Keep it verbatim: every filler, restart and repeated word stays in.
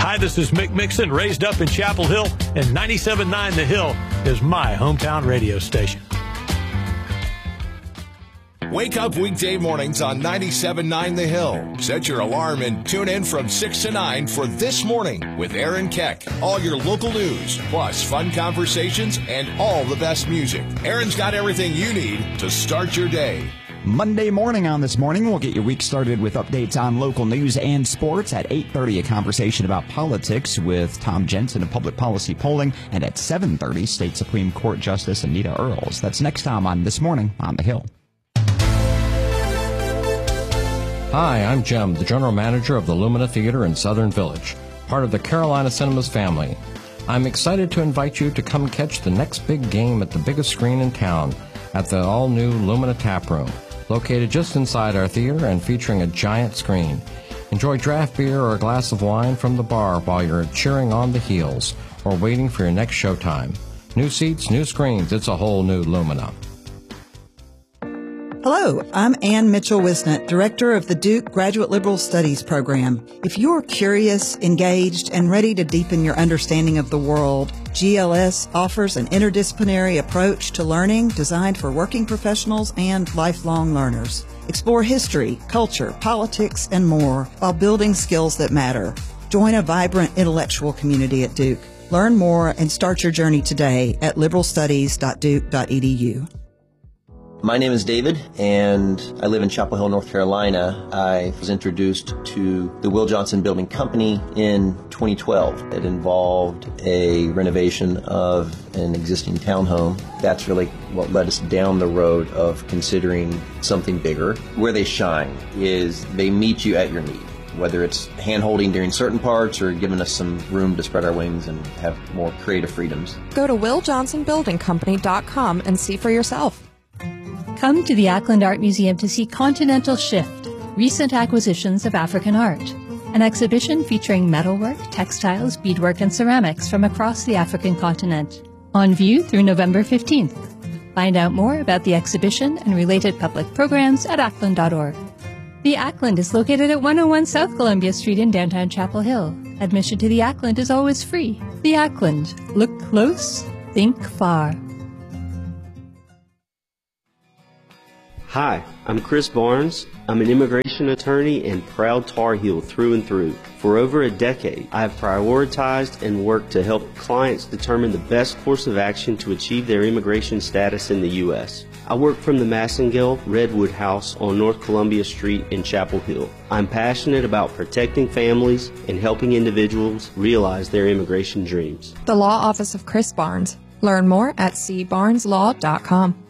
Hi, this is Mick Mixon, raised up in Chapel Hill, and ninety-seven point nine The Hill is my hometown radio station. Wake up weekday mornings on ninety-seven point nine The Hill. Set your alarm and tune in from six to nine for This Morning with Aaron Keck. All your local news, plus fun conversations and all the best music. Aaron's got everything you need to start your day. Monday morning on This Morning, we'll get your week started with updates on local news and sports. At eight thirty, a conversation about politics with Tom Jensen of Public Policy Polling. And at seven thirty, State Supreme Court Justice Anita Earls. That's next time on This Morning on The Hill. Hi, I'm Jim, the general manager of the Lumina Theater in Southern Village, part of the Carolina Cinemas family. I'm excited to invite you to come catch the next big game at the biggest screen in town at the all-new Lumina Tap Room, located just inside our theater and featuring a giant screen. Enjoy draft beer or a glass of wine from the bar while you're cheering on the heels or waiting for your next showtime. New seats, new screens, it's a whole new Lumina. Hello, I'm Ann Mitchell-Wisnett, Director of the Duke Graduate Liberal Studies Program. If you're curious, engaged, and ready to deepen your understanding of the world, G L S offers an interdisciplinary approach to learning designed for working professionals and lifelong learners. Explore history, culture, politics, and more while building skills that matter. Join a vibrant intellectual community at Duke. Learn more and start your journey today at liberal studies dot duke dot e d u. My name is David, and I live in Chapel Hill, North Carolina. I was introduced to the Will Johnson Building Company in twenty twelve. It involved a renovation of an existing townhome. That's really what led us down the road of considering something bigger. Where they shine is they meet you at your need, whether it's hand-holding during certain parts or giving us some room to spread our wings and have more creative freedoms. Go to will johnson building company dot com and see for yourself. Come to the Ackland Art Museum to see Continental Shift, Recent Acquisitions of African Art, an exhibition featuring metalwork, textiles, beadwork, and ceramics from across the African continent. On view through November fifteenth. Find out more about the exhibition and related public programs at ackland dot org. The Ackland is located at one oh one South Columbia Street in downtown Chapel Hill. Admission to the Ackland is always free. The Ackland. Look close, think far. Hi, I'm Chris Barnes. I'm an immigration attorney and proud Tar Heel through and through. For over a decade, I have prioritized and worked to help clients determine the best course of action to achieve their immigration status in the U S. I work from the Massengill Redwood House on North Columbia Street in Chapel Hill. I'm passionate about protecting families and helping individuals realize their immigration dreams. The Law Office of Chris Barnes. Learn more at c barnes law dot com.